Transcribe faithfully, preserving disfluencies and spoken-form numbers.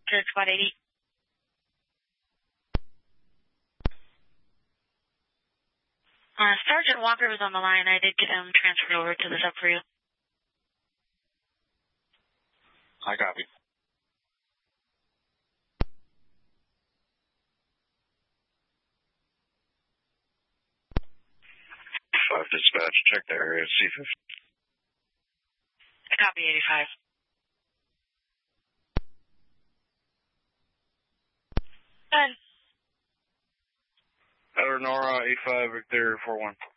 to Squad eighty. Uh, Sergeant Walker was on the line. I did get him transferred over to the sub for you. I copy. Five dispatch, check the area, C fifty. I copy eighty-five. Good. Eleanor, eighty-five, Victor, four one.